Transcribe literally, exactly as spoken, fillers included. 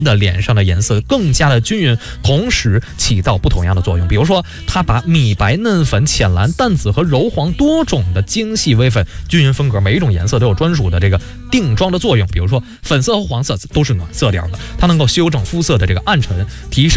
的脸上的颜色更加的均匀，同时起到不同样的作用。比如说，它把米白、嫩粉、浅蓝、淡紫和柔黄多种的精细微粉均匀分隔，每一种颜色都有专属的这个定妆的作用。比如说，粉色和黄色都是暖色调的，它能够修正肤色的这个暗沉，提升